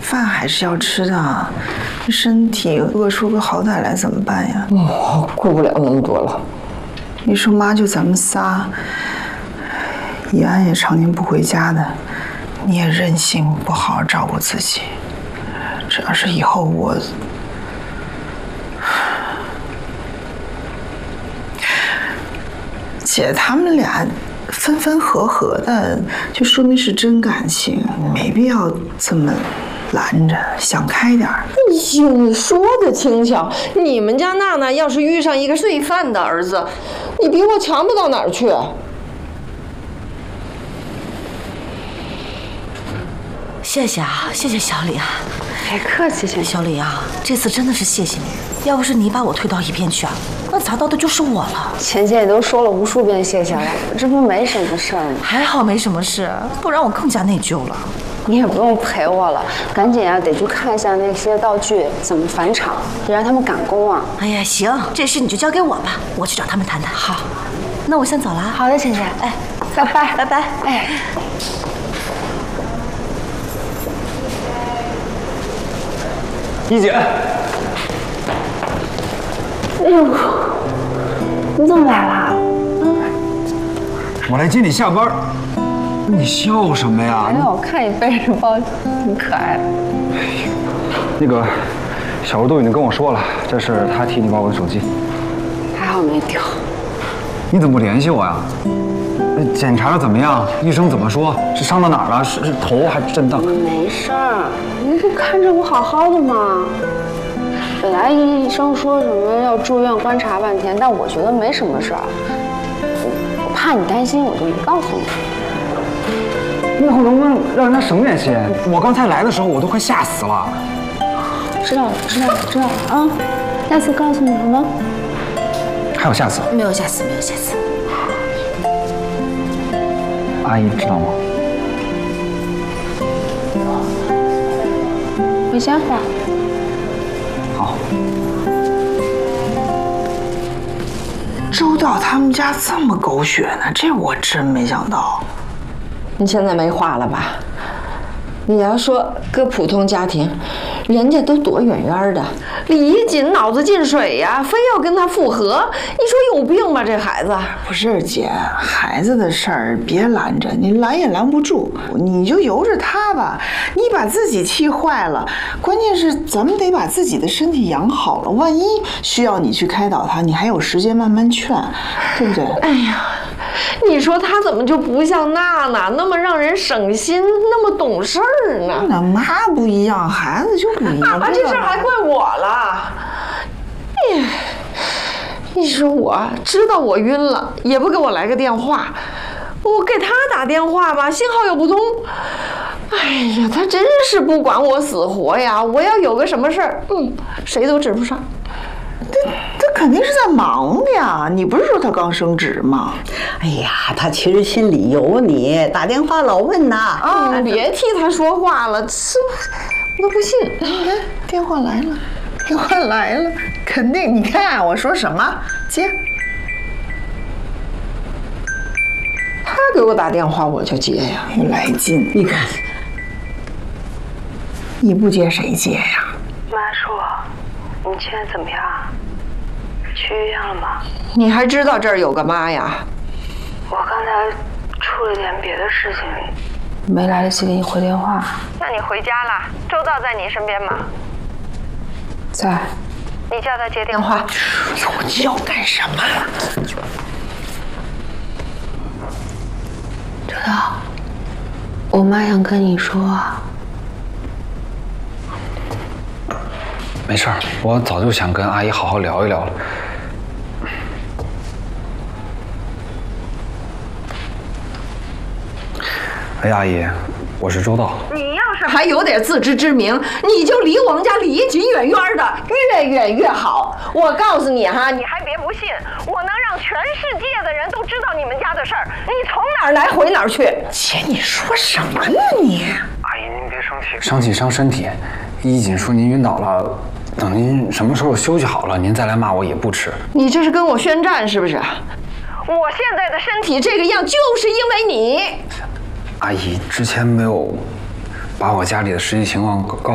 饭还是要吃的，身体饿出个好歹来怎么办呀？ 我顾不了那么多了。 你说妈就咱们仨，怡安也常年不回家的，你也任性，不好好照顾自己。这要是以后我……姐他们俩分分合合的，就说明是真感情，没必要这么拦着，想开点儿。 哎呦，你说的轻巧，你们家娜娜要是遇上一个罪犯的儿子，你比我强不到哪儿去。 谢谢啊，谢谢小李啊。 别客气， 小李啊，这次真的是谢谢你，要不是你把我推到一边去啊，那砸到的就是我了。 钱姐也都说了无数遍谢谢了，这不没什么事儿吗？ 还好没什么事，不然我更加内疚了。 你也不用陪我了，赶紧啊，得去看一下那些道具怎么返场，得让他们赶工啊。 哎呀，行，这事你就交给我吧，我去找他们谈谈。好，那我先走了。 好的，钱姐， 哎， 拜拜， 拜拜， 哎。 一姐， 哎呦，你怎么来了？ 我来接你下班。你笑什么呀？ 没有，我看你背着包挺可爱的。 那个小吴都已经跟我说了，这是他替你把我的手机。 还好没掉。 你怎么不联系我呀？检查的怎么样？医生怎么说？是伤到哪儿了？是头还是震荡？ 没事儿，你不看着我好好的吗？本来医生说什么要住院观察半天，但我觉得没什么事儿。我怕你担心，我就没告诉你。 你以后能不能让人家省点心？我刚才来的时候我都快吓死了。 知道了啊！下次告诉你好吗？ 还有下次？ 没有下次，没有下次。 阿姨知道吗？ 回家吧。 好。 周到他们家这么狗血呢，这我真没想到。 你现在没话了吧？你要说搁普通家庭，人家都躲远远的，李一锦脑子进水呀，非要跟他复合，你说有病吧？这孩子不是姐，孩子的事儿别拦着，你拦也拦不住，你就由着他吧。你把自己气坏了，关键是咱们得把自己的身体养好了，万一需要你去开导他，你还有时间慢慢劝，对不对？ 哎呀，你说他怎么就不像娜娜那么让人省心，那么懂事儿呢？ 那妈不一样，孩子就不一样。 把这事儿还怪我了。哎呀，你说我知道我晕了，也不给我来个电话，我给他打电话吧，信号又不通。哎呀，他真是不管我死活呀！我要有个什么事儿，谁都指不上。 他肯定是在忙的呀，你不是说他刚升职吗？ 哎呀，他其实心里有你，打电话老问呐。 别替他说话了，我都不信。 电话来了，电话来了，肯定。你看我说什么，接。 他给我打电话我就接呀， 又来劲。 你看， 你不接谁接呀？ 妈说，你现在怎么样？去医院了吗？ 你还知道这儿有个妈呀？ 我刚才出了点别的事情， 没来得及给你回电话。 那你回家了？周到在你身边吗？ 在。 你叫他接电话。 我叫干什么？ 周到，我妈想跟你说。 没事儿，我早就想跟阿姨好好聊一聊了。哎，阿姨，我是周到。 你要是还有点自知之明，你就离我们家李一锦远远的，越远越好。我告诉你哈， 你还别不信，我能让全世界的人都知道你们家的事儿。你从哪儿来回哪儿去。 姐，你说什么呢你？ 阿姨，您别生气，生气伤身体。一锦说您晕倒了，等您什么时候休息好了，您再来骂我也不迟。 你这是跟我宣战是不是？我现在的身体这个样，就是因为你。 阿姨之前没有把我家里的实际情况告